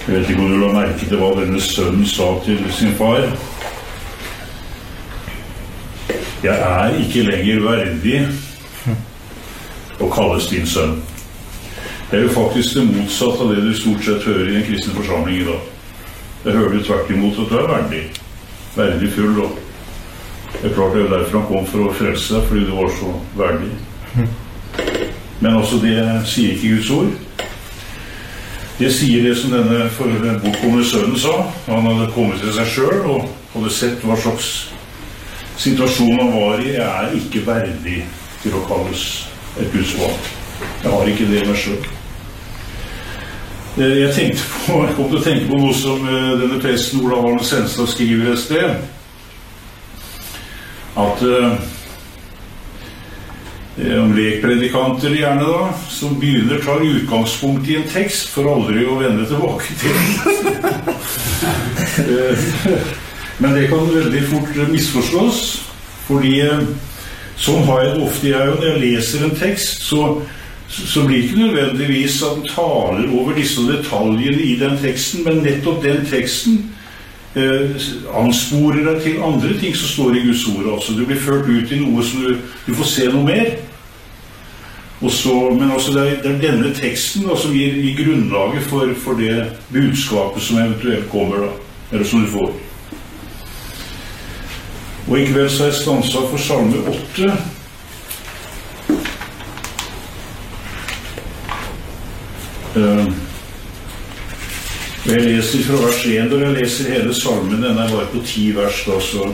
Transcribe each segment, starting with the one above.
Jeg vet ikke om du la merke til hva denne sønnen sa til sin far. Jeg er ikke lenger verdig å kalles din sønn. Det er jo faktisk det motsatte av det du stort sett hører i en kristen forsamling i dag. Jeg hører du tvert imot at du er verdig. Verdig full, og det er klart det er derfor han kom for å frelse deg, fordi du var så verdig. Men også det sier ikke Guds ord. Det sier det som denne bortkomne sønnen sa. Han hadde kommet til seg selv og hadde sett hva slags situasjon han var i. Jeg er ikke verdig til å kalles et Guds barn. Jeg har ikke det meg selv. Jeg kom til å tenke på noe som denne presten Olav Arne Senstad skriver et sted. At om lekpredikanter gjerne da, som begynner tar utgangspunkt i en tekst for aldri å vende tilbake til. Men det kan veldig fort misforstås, fordi sånn har jeg det ofte jeg, og når jeg leser en tekst, så blir det ikke nødvendigvis at den taler over disse detaljene i den teksten, men nettopp den teksten ansporer deg til andre ting som står i Guds ord. Altså, du blir ført ut i noe som du får se noe mer. Men også det er denne teksten da, som gir grunnlaget for det budskapet som eventuelt kommer da, eller som du får. Og i kveld så er jeg stanset for salme 8. Og jeg leser fra vers 1, og jeg leser hele salmen, den er bare på 10 vers da, så.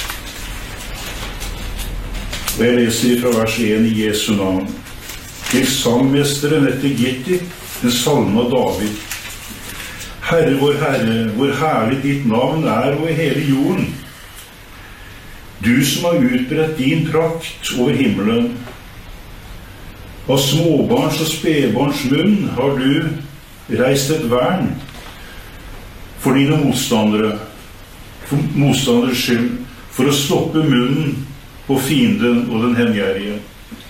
Og jeg leser fra vers 1 i Jesu navn. Til sangmesteren etter Gitti, en salme av David. Herre, hvor herlig ditt navn er over hele jorden. Du som har utbredt din prakt over himmelen. Av småbarns og spedbarns munn har du reist et vern for dine motstandere, for motstanderes skyld, for å stoppe munnen på fienden og den hemgjerrige.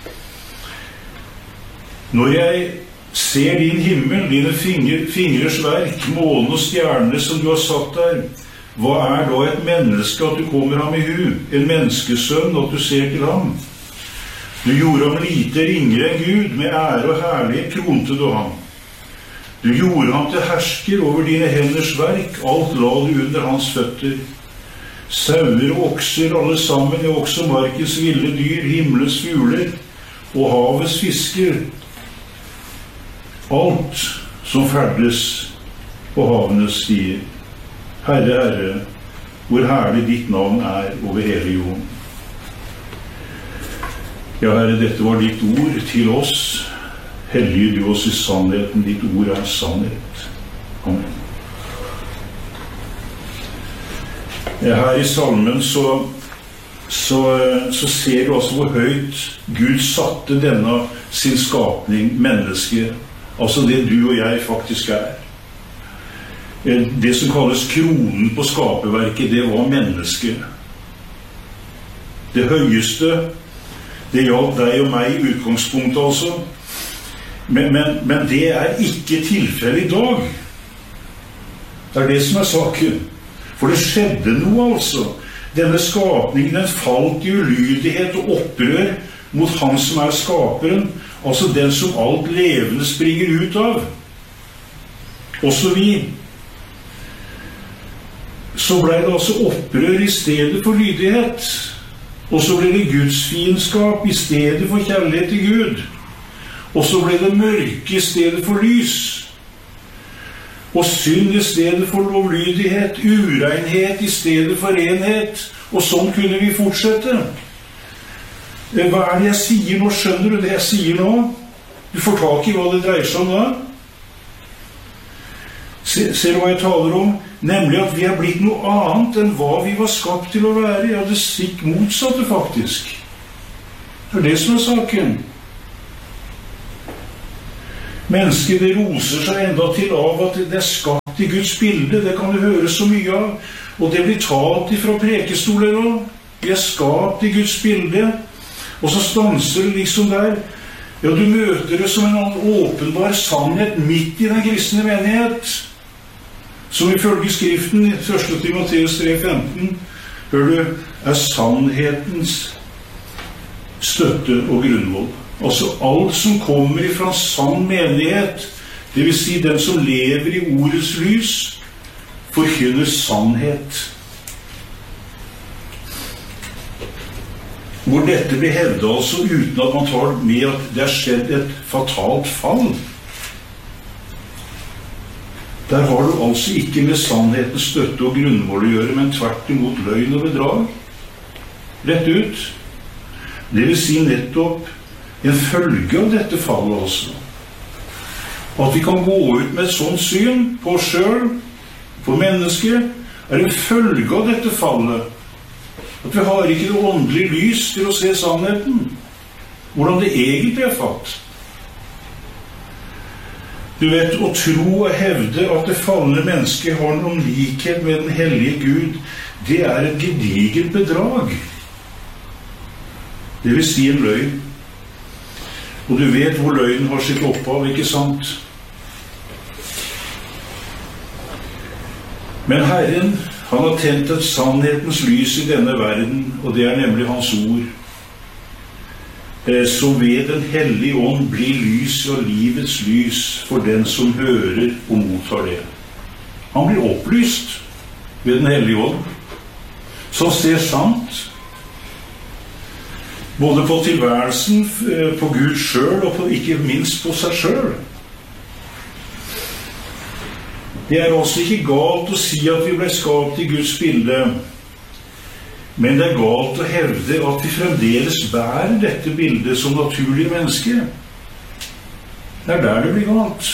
Når jeg ser din himmel, dine fingrers verk, månen og stjernene som du har satt der, hva er da et menneske at du kommer ham i hu, en menneskesønn at du ser til ham? Du gjorde ham lite ringere enn Gud, med ære og herlighet kronte du ham. Du gjorde ham til hersker over dine henders verk, alt la du under hans føtter. Sauer og okser alle sammen, og også markens ville dyr, himmelens fugler og havets fisker. Alt som ferdes på havenes stier. Herre, Herre, hvor herlig ditt navn er over hele jorden. Ja, Herre, dette var ditt ord til oss. Hellige du oss i sannheten, ditt ord er sannhet. Amen. Her i salmen så ser du altså hvor høyt Gud satte denne sin skapning, mennesket, altså det du og jeg faktisk er. Det som kalles kronen på skaperverket, det var mennesket. Det høyeste, det gjaldt deg og meg i utgangspunktet altså. Men det er ikke tilfellet i dag. Det er det som er saken. For det skjedde noe altså. Denne skapningen, den falt i ulydighet og opprør mot han som er skaperen, altså den som alt levende springer ut av. Også vi. Så ble det altså opprør i stedet for lydighet. Og så ble det Guds fiendskap i stedet for kjærlighet til Gud. Og så ble det mørke i stedet for lys. Og synd i stedet for lovlydighet, urenhet i stedet for renhet. Og sånn kunne vi fortsette. Hva er det jeg sier nå? Skjønner du det jeg sier nå? Du får tak i hva det dreier seg om da. Ser du hva jeg taler om? Nemlig at vi er blitt noe annet enn hva vi var skapt til å være. Ja, det stikk motsatte faktisk. Det er det som er saken. Mennesket det roser seg enda til av at det er skapt i Guds bilde. Det kan du høre så mye av. Og det blir talt ifra prekestoler også. Vi er skapt i Guds bilde. Og så stanser det liksom der. Ja, du møter det som en åpenbar sannhet midt i den kristne menighet. som ifølge skriften, 1. Timotheus 3,15, hør du, sannhetens støtte og grunnvoll. Altså alt som kommer fra sann menighet, det vil si den som lever i ordets lys, forkynner sannhet. Hvor dette blir hevdet altså uten at man tar med at det har skjedd et fatalt fall. Der har du altså ikke med sannhetens støtte og grunnvoll å gjøre, men tvert imot løgn og bedrag. Rett ut. Det vil si nettopp en følge av dette fallet også. At vi kan gå ut med et sånt syn på oss selv, på mennesket, en følge av dette fallet. At vi har ikke det åndelige lys til å se sannheten. Hvordan det egentlig fatt. Du vet, å tro og hevde at det falne mennesket har noen likhet med den hellige Gud, det et gedigent bedrag. Det vil si en løgn. Og du vet hvor løgnen har sitt opphav, ikke sant? Men Herren, han har tent et sannhetens lys i denne verden, og det nemlig hans ord. Så ved den hellige ånd blir lys og livets lys for den som hører og mottar det. Han blir opplyst ved den hellige ånd, som ser sant, både på tilværelsen, på Gud selv, og ikke minst på seg selv. Det altså ikke galt å si at vi ble skapt i Guds bilde, men det galt å hevde at vi fremdeles bærer dette bildet som naturlige mennesker. Det der det blir galt.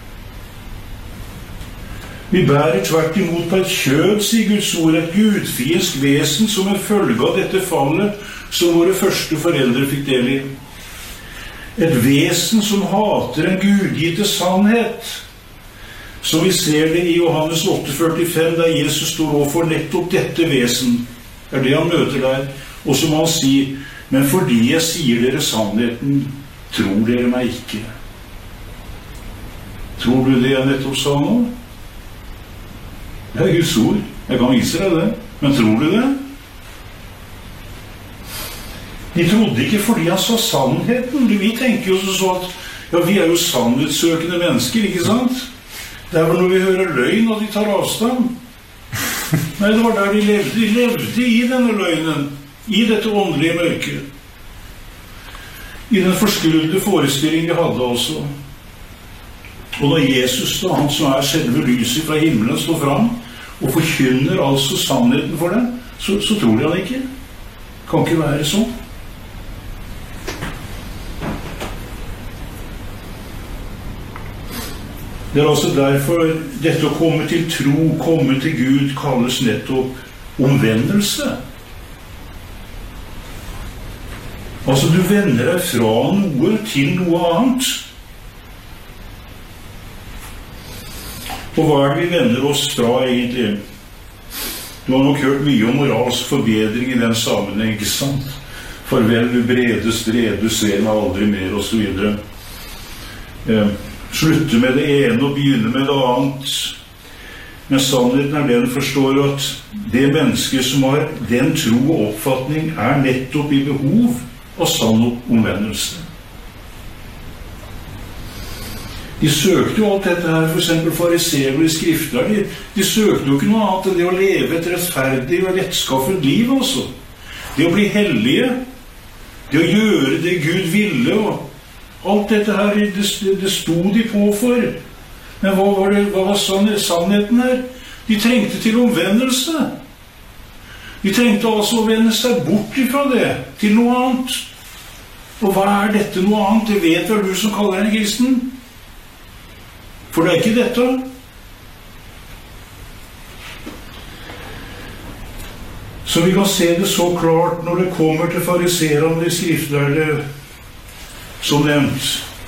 Vi bærer tvert imot på et kjød, sier Guds ord, et gudfiendsk vesen som en følge av dette fallet som våre første foreldre fikk del i. Et vesen som hater en gudgitte sannhet. Så vi ser det i Johannes 8,45, der Jesus står overfor nettopp dette vesen. Det det han møter der. Og så må han si, men fordi jeg sier dere sannheten, tror dere meg ikke. Tror du det jeg nettopp sa nå? Det Guds ord. Jeg kan vise deg det. Men tror du det? De trodde ikke fordi han sa sannheten. Vi tenker jo så at, ja, vi jo sannhetssøkende mennesker, ikke sant? Det vel når vi hører løgn og de tar avstand. Nei, det var der de levde. De levde i denne løgnen, i dette åndelige mørket. I den forskrudde forestillingen de hadde også. Og når Jesus, da, han som selve lyset fra himmelen, står fram og forkynner altså sannheten for dem, så tror de han ikke. Kan ikke være sånn. Det altså derfor dette å komme til tro, komme til Gud, kalles nettopp omvendelse. Altså du vender deg fra noe til noe annet. Og hva det vi vender oss fra egentlig? Du har nok hørt mye om moralsk forbedring i den sammenheng, ikke sant? Farvel, du brede stred, du ser meg aldri mer, og så videre. Slutte med det ene og begynne med det annet. Men sannheten den forstår at det mennesket som har den tro og oppfatning nettopp i behov av sann omvendelse. De søkte jo alt dette her, for eksempel fariseere i skrifter. De søkte jo ikke noe annet enn det å leve et rettferdig og rettskaffent liv, altså. Det å bli hellige, det å gjøre det Gud ville, og alt dette her, det stod de på for. Men hva var sannheten her? De trengte til omvendelse. De trengte altså å vende seg bort ifra det, til noe annet. Og hva dette noe annet? Det vet vel du som kaller deg kristen? For det ikke dette. Så vi kan se det så klart når det kommer til fariserene i skriftlærde, som nevnt.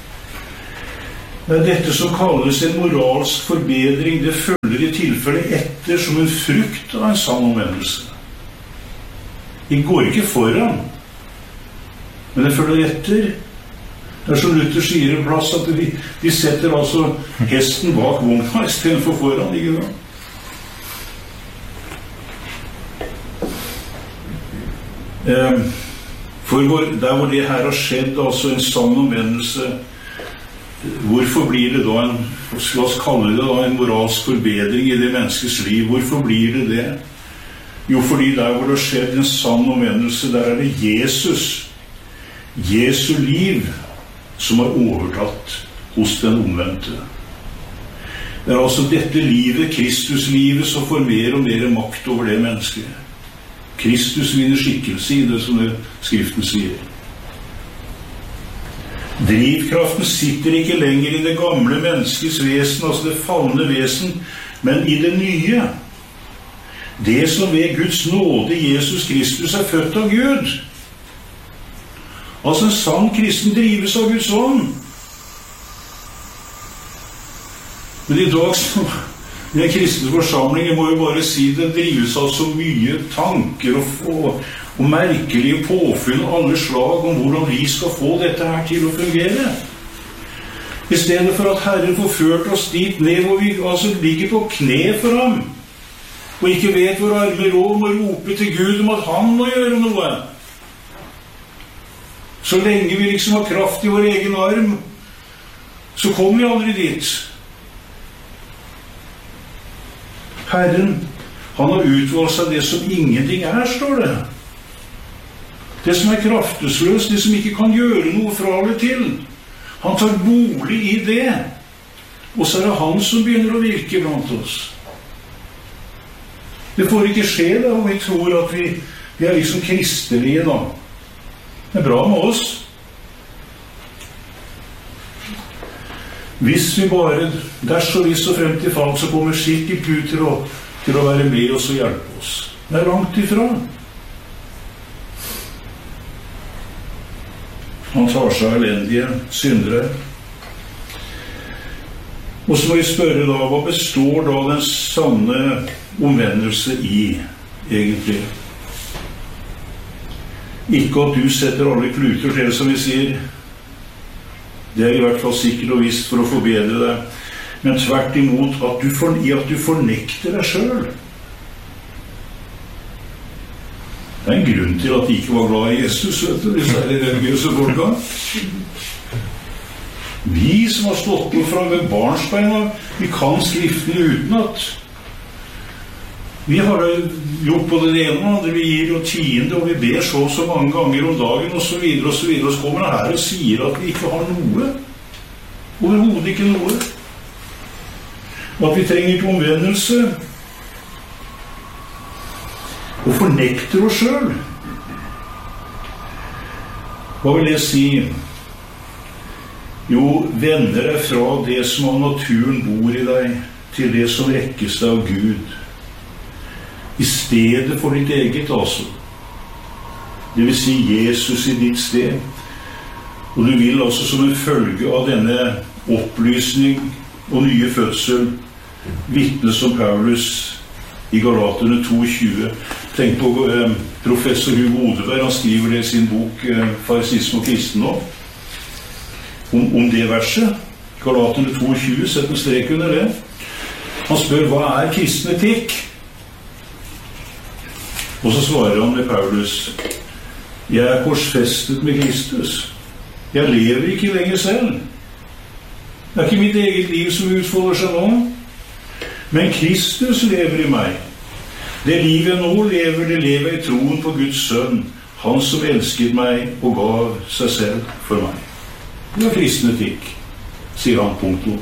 Det dette som kalles en moralsk forbedring, det følger i tilfelle etter som en frukt av en sann omvendelse. De går ikke foran, men det følger etter. Det som Luther sier en plass, at de setter altså hesten bak vogna i stedet for foran, ikke sant? For der hvor det her har skjedd, altså en sann omvendelse, hvorfor blir det da la oss kalle det da en moralsk forbedring i det menneskets liv? Hvorfor blir det det? Jo, fordi der hvor det har skjedd en sann omvendelse, der det Jesus, Jesu liv, som har overtatt hos den omvendte. Det altså dette livet, Kristuslivet, som får mer og mer makt over det mennesket. Kristus vinner skikkelse i det, som det Skriften sier. Drivkraften sitter ikke lenger i det gamle menneskets vesen, altså det falne vesen, men i det nye. Det som ved Guds nåde, Jesus Kristus, er født av Gud. Altså en sann kristen drives av Guds ånd. Men i dag, den kristne forsamlingen må jo bare si det drives av så mye tanker og merkelige påfunn av alle slag om hvordan vi skal få dette her til å fungere. I stedet for at Herren forførte oss dit ned hvor vi altså ligger på kne for ham, og ikke vet hvor armer rom og roper til Gud om at han må gjøre noe. Så lenge vi liksom har kraft i vår egen arm, så kommer vi aldri dit. Herren, han har utvalgt seg det som ingenting er, står det. Det som er kraftesløst, det som ikke kan gjøre noe fra eller til. Han tar bolig i det, og så er det han som begynner å virke blant oss. Det får ikke skje da, og vi tror at vi er liksom kristelige da. Det er bra med oss. Hvis vi bare, derst og hvis og frem til fall, så kommer sikkert Gud til å være med oss og hjelpe oss. Det er langt ifra. Han tar seg elendige syndere. Og så må vi spørre da, hva består da den sanne omvendelse i, egentlig? Ikke at du setter alle kluter til, som vi sier. Det er i hvert fall sikkert og visst for å forbedre deg. Men tvert imot at du fornekter deg selv. Det er en grunn til at de ikke var glad i Jesus, vet du, disse religiøse folka. Vi som har stått på fra ved barnsbeina, vi kan Skriftene utenat. Vi har gjort både det ene og det andre, vi gir jo tiende, og vi ber så mange ganger om dagen, og så videre, og så videre. Og så kommer han her og sier at vi ikke har noe. Overhodet ikke noe. Og at vi trenger ikke omvendelse. Og fornekter oss selv. Hva vil jeg si? Jo, vender deg fra det som av naturen bor i deg, til det som rekkes deg av Gud. I stedet for ditt eget, altså. Det vil si Jesus i ditt sted. Og du vil altså som en følge av denne opplysning og nye fødsel vitne som Paulus i Galaterne 2,20. Tenk på professor Hugo Odeberg, han skriver det i sin bok Farisisme og kristendom. Om det verset, Galaterne 2,20, sett en strek under det. Han spør, hva er kristen etikk? Og så svarer han med Paulus, jeg er korsfestet med Kristus. Jeg lever ikke lenger selv. Det er ikke mitt eget liv som utfolder seg nå. Men Kristus lever i meg. Det livet jeg nå lever, det lever jeg i troen på Guds sønn, han som elsket meg og gav seg selv for meg. Det er kristen etikk, sier han punktum.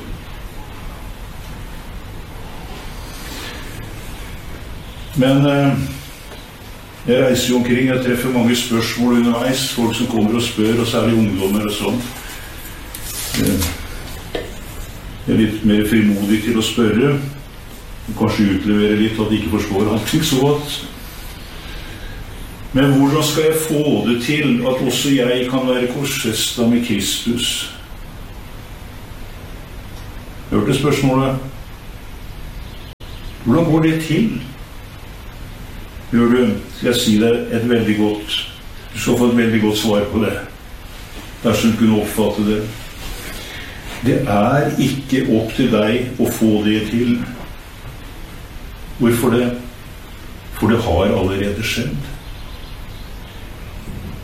Men jeg reiser jo omkring, jeg treffer mange spørsmål underveis, folk som kommer og spør, og særlig ungdommer og sånn. Jeg er litt mer frimodig til å spørre, og kanskje utlevere litt at de ikke forstår allting så godt. Men hvordan skal jeg få det til at også jeg kan være korsfestet med Kristus? Hørte spørsmålet? Hvordan går det til? Gjør du, skal jeg si deg du skal få et veldig godt svar på det, dersom du kunne oppfatte det. Det er ikke opp til deg å få det til. Hvorfor det? For det har allerede skjedd.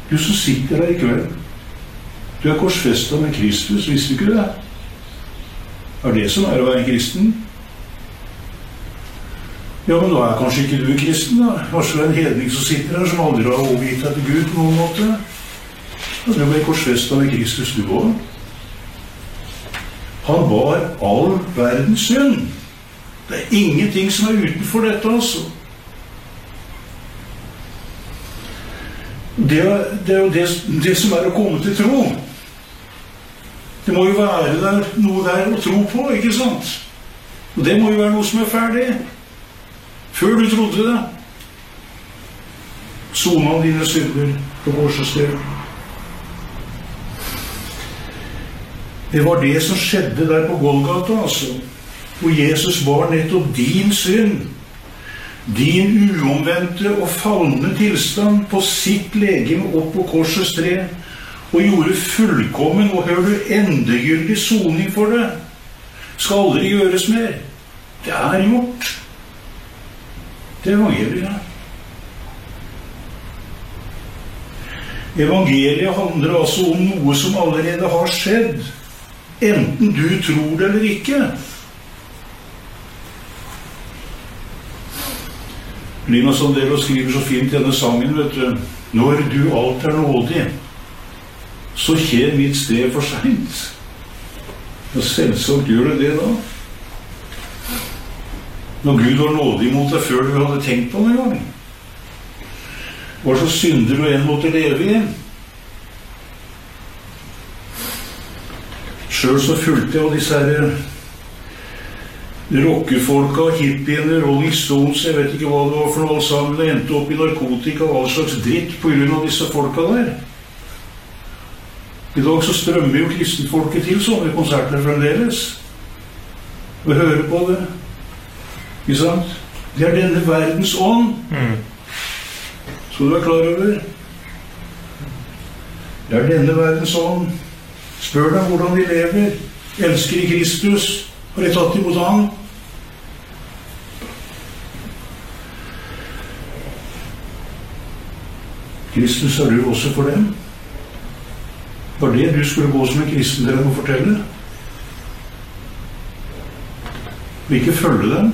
Du som sitter her i kveld, du er korsfestet med Kristus, visste du ikke det? Det som å være en kristen? Ja, men da er kanskje ikke du kristen, da. Kanskje du er en hedning som sitter her, som aldri har overgitt deg til Gud på noen måte. Ja, du ble korsfestet med Kristus, du også. Han var all verdens synd. Det er ingenting som er utenfor dette, altså. Det er jo det som er å komme til tro. Det må jo være noe der å tro på, ikke sant? Og det må jo være noe som er ferdig. Før du trodde det. Sonet dine synder på korsets sted. Det var det som skjedde der på Golgata, altså. Hvor Jesus var nettopp din synd. Din uomvendte og fallende tilstand på sitt legeme opp på korsets tre. Og gjorde fullkommen, og hør du, endegyldig soning for det. Skal aldri gjøres mer. Det er gjort. Det er evangeliet. Evangeliet handler altså om noe som allerede har skjedd, enten du tror det eller ikke. Lina Sandero skriver så fint denne sangen, vet du. Når du alt er nådig, så skjer mitt sted for sent. Og selvsagt gjør det da. Når Gud var nådig mot deg før du hadde tenkt på det en gang. Hva så synder du enn måtte leve i? Selv så fulgte jeg av disse her rockefolka, hippiene, Rolling Stones, jeg vet ikke hva det var for noe sammen, det endte opp i narkotika og all slags dritt på grunn av disse folka der. I dag så strømmer jo kristenfolket til sånne konserter fremdeles. Og hører på det. Ikke sant? Det er denne verdens ånd. Så du er klar over. Det er denne verdens ånd. Spør deg hvordan de lever. Elsker i Kristus. Har de tatt imot ham? Kristus er du også for dem. Var det du skulle gå som en kristen til dem og fortelle? Og ikke følge dem?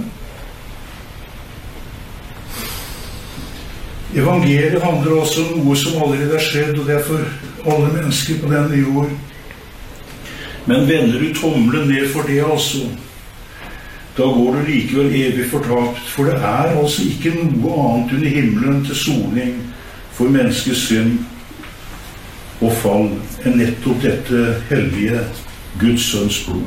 Evangeliet handler også om noe som allerede er skjedd, og det er for alle mennesker på denne jord. Men vender du tommelen ned for det altså, da går du likevel evig fortapt, for det er altså ikke noe annet under himmelen til soning for menneskets synd og fall enn nettopp dette hellige Guds sønns blod.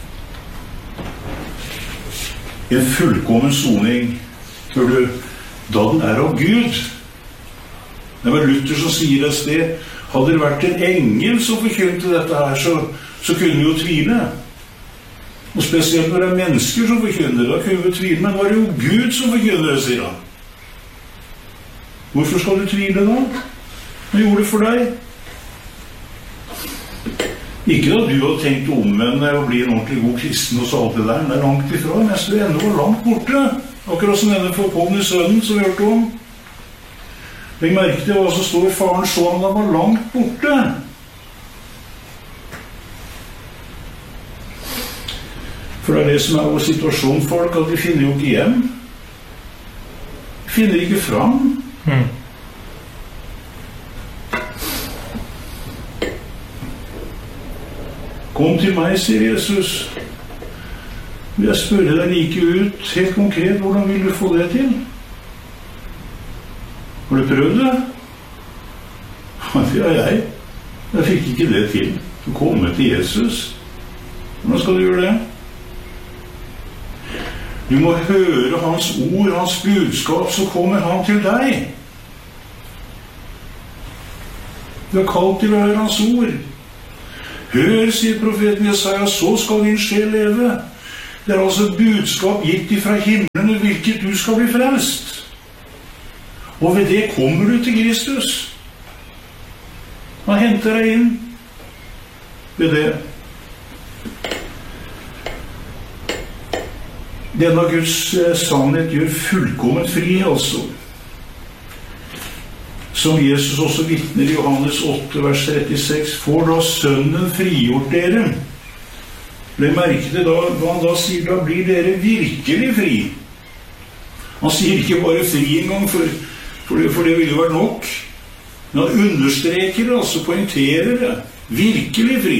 En fullkommen soning, hør du, da den er av Gud. Det var Luther som sier et sted, hadde det vært en engel som forkynte dette her, så kunne vi jo tvile. Og spesielt når det er mennesker som forkynner, da kunne vi jo tvile, men var det jo Gud som forkynner det, sier han. Hvorfor skal du tvile da? Hva gjorde det for deg? Ikke at du hadde tenkt å omvende deg og bli en ordentlig god kristen og så alt det der, det er langt ifra, mens du enda var langt borte. Akkurat som denne forkomne sønnen som vi hørte om. Legg merke til hva som står, faren så han var langt borte. For det er det som er vår situasjon, folk, at vi finner jo ikke hjem. Vi finner ikke fram. Kom til meg, sier Jesus. Vil jeg spørre deg like ut, helt konkret, hvordan vil du få det til? Har du prøvd det? Ja, det har jeg. Jeg fikk ikke det til. Du kommer til Jesus. Hvordan skal du gjøre det? Du må høre hans ord, hans budskap, så kommer han til deg. Du er kalt til å høre hans ord. Hør, sier profeten Jesaja, så skal din sjel leve. Det er altså et budskap gitt ifra himmelen, hvilket du skal bli frelst. Og ved det kommer du til Kristus. Han henter deg inn ved det. Denne Guds sannhet gjør fullkomment fri, altså. som Jesus også vitner i Johannes 8, vers 36, får da Sønnen frigjort dere. Legg merke til hva han da sier, da blir dere virkelig fri. Han sier ikke bare fri en gang, for det ville jo vært nok. Men han understreker det, altså poengterer det. Virkelig fri.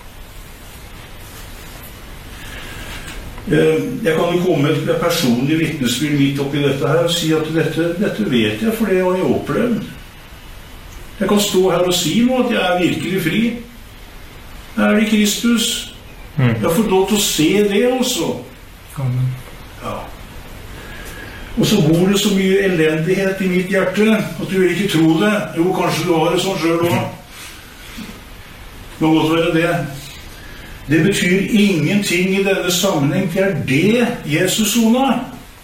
Jeg kan jo komme med et personlig vitnesbyrd midt oppi dette her og si at dette vet jeg, for det har jeg opplevd. Jeg kan stå her og si nå at jeg er virkelig fri. Jeg er i Kristus. Jeg har fått lov til å se det også. Amen. Ja. Og så bor det så mye elendighet i mitt hjerte at du vil ikke tro det. Jo, kanskje du har det sånn selv også. Det må godt være det. Det betyr ingenting i denne sammenheng. Det er det Jesus sonet.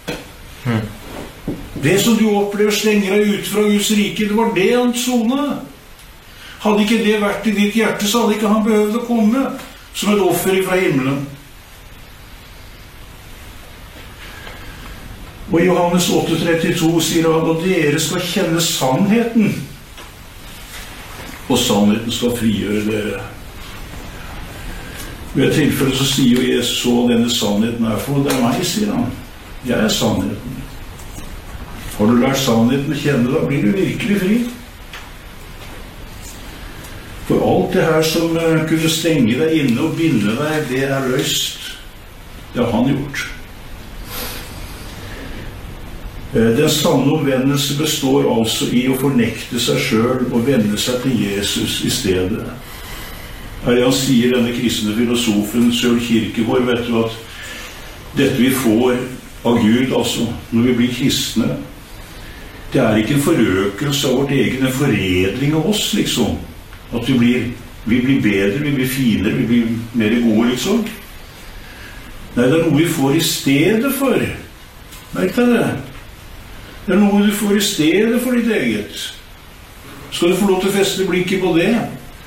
Det som du opplever stenger deg ut fra Guds rike, det var det han sonet. Hadde ikke det vært i ditt hjerte, så hadde ikke han behøvd å komme som et offer fra himmelen. Og Johannes 8,32 sier han at dere skal kjenne sannheten, og sannheten skal frigjøre dere. Ved et tilfelle så sier jo Jesus så denne sannheten er for, det er meg, sier han. Jeg er sannheten. Har du lært sannheten å kjenne, da blir du virkelig fri. For alt det her som kunne stenge deg inne og binde deg, det er løst. Det har han gjort. Den sanne omvendelse består altså i å fornekte seg selv og vende seg til Jesus i stedet. Her han sier, denne kristne filosofen Søren Kierkegaard, vet du at dette vi får av Gud, altså når vi blir kristne, det er ikke en forøkelse av vårt egen, en foredling av oss, liksom. At vi blir bedre, vi blir finere, vi blir mer gode, liksom. Nei, det er noe vi får i stedet for. Merk deg det. Det er noe du får i stedet for ditt eget. Skal du få lov til å feste blikket på det?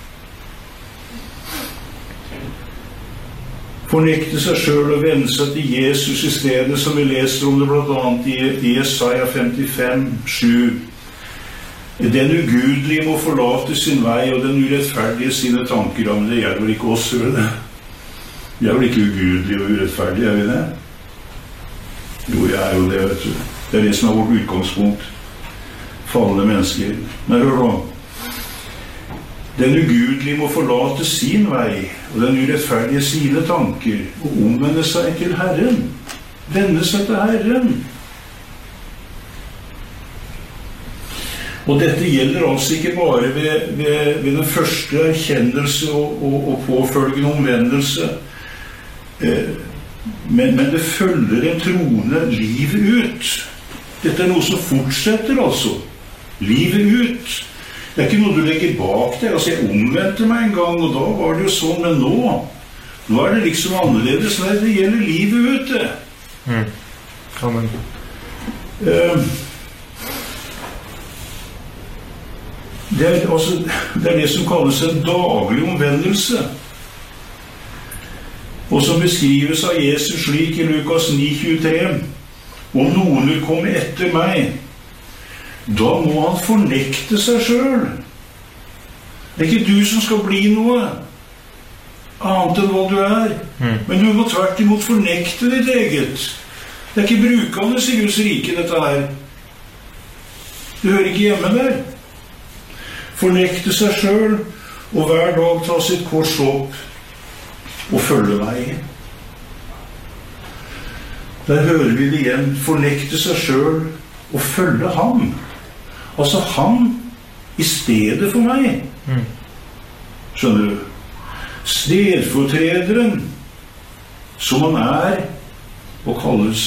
Fornekte seg selv og vende seg til Jesus i stedet, som vi leser om det blant annet i Jesaja 55:7. Den ugudelige må forlate sin vei, og den urettferdige sine tanker. Men det gjelder ikke oss, gjør det? Vi er vel ikke ugudelige og urettferdige, er vi det? Jo, jeg er jo det, vet du. Det er det som er vårt utgangspunkt. Fallende mennesker. Men hør nå. Den ugudelige må forlate sin vei, og den urettferdige sine tanker, og omvende seg til Herren. Vende seg til Herren. Og dette gjelder altså ikke bare ved den første erkjennelse og påfølgende omvendelse, men det følger en troende livet ut. Dette er noe som fortsetter, altså. Livet ut. Det er ikke noe du legger bak deg. Altså, jeg omvendte meg en gang, og da var det jo sånn, men nå er det liksom annerledes. Nei, det gjelder livet ut, det. Amen. Det er det som kalles en daglig omvendelse, og som beskrives av Jesus slik i Lukas 9,23. Om noen vil komme etter meg, da må han fornekte seg selv. Det er ikke du som skal bli noe annet enn hva du er, men du må tvert imot fornekte ditt eget. Det er ikke brukende i Guds rike, dette her. Du hører ikke hjemme der. Fornekte seg selv, og hver dag ta sitt kors opp og følge meg. Der hører vi det igjen. Fornekte seg selv og følge ham. Altså han i stedet for meg. Skjønner du? Stedfortrederen som han er og kalles.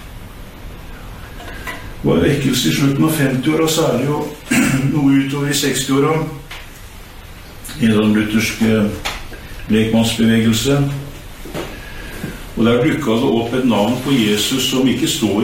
Det var vekkelse i slutten av 50-åra, særlig jo noe utover i 60-åra, i en sånn luthersk lekmannsbevegelse. Og der dukket det opp et navn på Jesus som ikke står